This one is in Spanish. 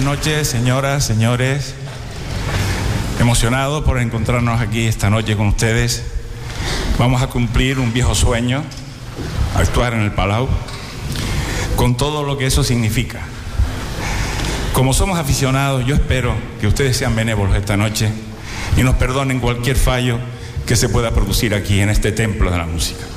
noches, señoras, señores. Emocionado por encontrarnos aquí esta noche con ustedes. Vamos a cumplir un viejo sueño, actuar en el Palau, con todo lo que eso significa. Como somos aficionados, yo espero que ustedes sean benévolos esta noche y nos perdonen cualquier fallo que se pueda producir aquí en este templo de la música.